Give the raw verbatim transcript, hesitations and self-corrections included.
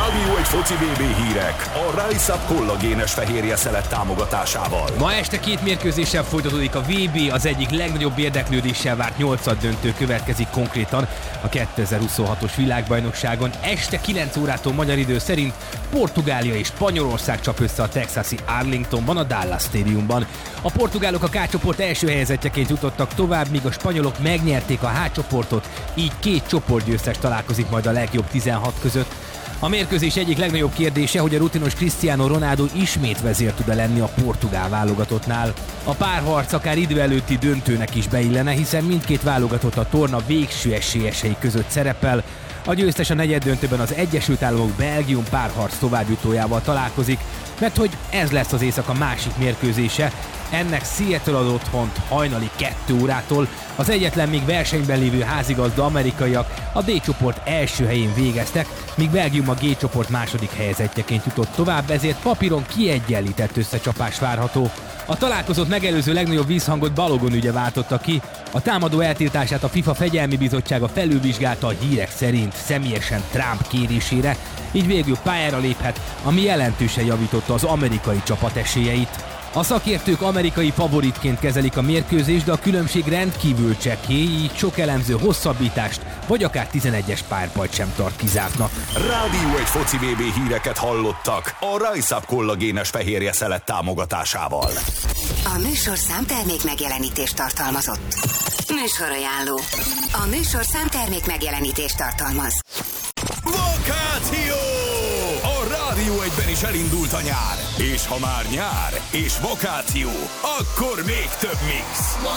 Rádió egy foci vé bé hírek a Rise Up kollagénes fehérje szelet támogatásával. Ma este két mérkőzéssel folytatódik a vé bé, az egyik legnagyobb érdeklődéssel várt nyolcaddöntő következik konkrétan a kétezer-huszonhatos világbajnokságon. Este kilenc órától magyar idő szerint Portugália és Spanyolország csap össze a texasi Arlingtonban, a Dallas Stadiumban. A portugálok a K-csoport első helyezettjeként jutottak tovább, míg a spanyolok megnyerték a H-csoportot, így két csoportgyőztes találkozik majd a legjobb tizenhat között. A mérkőzés egyik legnagyobb kérdése, hogy a rutinos Cristiano Ronaldo ismét vezér tud-e lenni a portugál válogatottnál. A párharc akár idő előtti döntőnek is beillene, hiszen mindkét válogatott a torna végső esélyesei között szerepel. A győztes a negyeddöntőben az Egyesült Államok Belgium párharc továbbjutójával találkozik, mert hogy ez lesz az éjszaka másik mérkőzése. Ennek Seattle ad otthont hajnali kettő órától. Az egyetlen még versenyben lévő házigazda amerikaiak a D-csoport első helyén végeztek, míg Belgium a G-csoport második helyezettjeként jutott tovább, ezért papíron kiegyenlített összecsapás várható. A találkozót megelőző legnagyobb vízhangot Balogun ügye váltotta ki. A támadó eltiltását a FIFA fegyelmi bizottsága felülvizsgálta a hírek szerint személyesen Trump kérésére, így végül pályára léphet, ami jelentősen javította az amerikai csapat esélyeit. A szakértők amerikai favoritként kezelik a mérkőzést, de a különbség rendkívül csekély, így sok elemző hosszabbítást vagy akár tizenegyes párbajt sem tart kizártnak. Rádió egy foci vé bé híreket hallottak a Rise Up kollagénes fehérje szelet támogatásával. A műsorszám termék megjelenítést tartalmazott. Műsorajánló. A műsorszám termék megjelenítést tartalmaz. Vakáció! A Rádió egyben is elindult a nyár. És ha már nyár és vakáció, akkor még több mix.